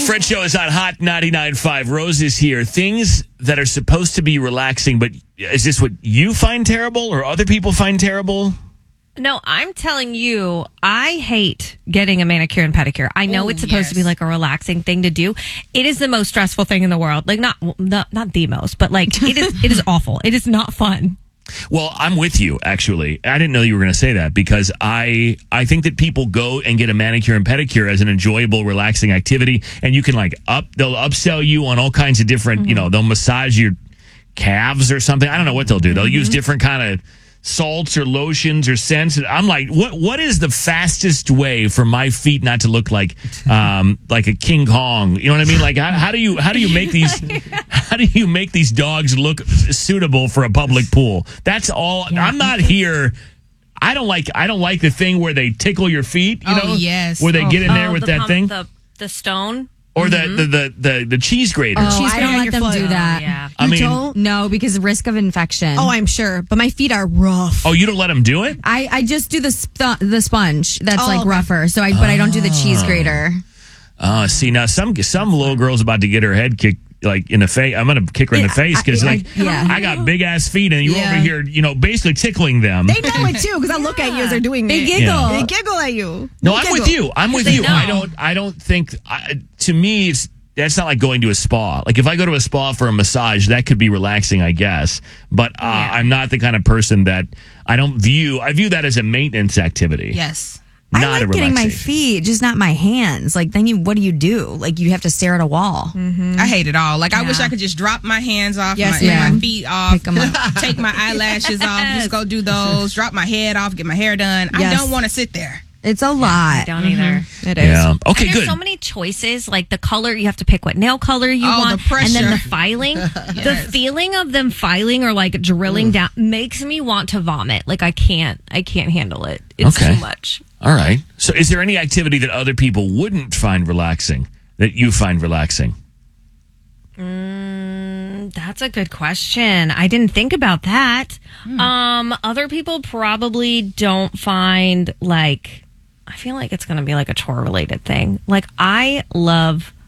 Fred Show is on Hot 99.5. Rose is here. Things that are supposed to be relaxing, but is this what you find terrible or other people find terrible? No, I'm telling you, I hate getting a manicure and pedicure. I know it's supposed to be like a relaxing thing to do. It is the most stressful thing in the world. Like not the most, but like it is awful. It is not fun. Well, I'm with you, actually. I didn't know you were going to say that because I think that people go and get a manicure and pedicure as an enjoyable, relaxing activity. And you can they'll upsell you on all kinds of different, they'll massage your calves or something. I don't know what they'll do. They'll use different kind of salts or lotions or scents. I'm like, what is the fastest way for my feet not to look like a King Kong? You know what I mean? Like how do you make these dogs look suitable for a public pool? That's all. Yeah. I'm not here. I don't like the thing where they tickle your feet, yes. Where they get in there with that thing. The stone. Or the cheese grater. I don't let them do that. Yeah. You don't? No, because of risk of infection. Oh, I'm sure. But my feet are rough. Oh, you don't let them do it? I just do the sponge that's rougher. So but I don't do the cheese grater. See, now some little girl's about to get her head kicked like in the face. I'm going to kick her in the face because I got big ass feet and you over here, basically tickling them. They know it too because I look at you as they're doing they it. Giggle. Yeah. They giggle at you. No, I'm with you. Know. I don't think to me that's not like going to a spa. Like if I go to a spa for a massage, that could be relaxing, I guess. But I'm not the kind of person that I view that as a maintenance activity. Yes. Not I like getting my feet, just not my hands. Like then what do you do? Like you have to stare at a wall. Mm-hmm. I hate it all. Like I wish I could just drop my hands off, my feet off, pick 'em up. take my eyelashes off, just go do those, drop my head off, get my hair done. Yes. I don't want to sit there. It's a lot. I don't either. It is. Yeah. Okay, and good. there's so many choices. Like the color, you have to pick what nail color you want. The pressure. And then the filing. The feeling of them filing or like drilling down makes me want to vomit. Like I can't handle it. It's too much. All right. So is there any activity that other people wouldn't find relaxing that you find relaxing? That's a good question. I didn't think about that. Other people probably don't find I feel like it's going to be like a chore related thing. Like I love